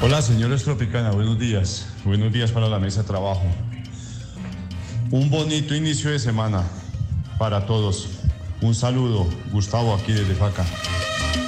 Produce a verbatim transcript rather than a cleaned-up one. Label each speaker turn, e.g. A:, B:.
A: Hola, señores Tropicana, buenos días. Buenos días para la mesa de trabajo. Un bonito inicio de semana para todos. Un saludo, Gustavo, aquí desde Faca.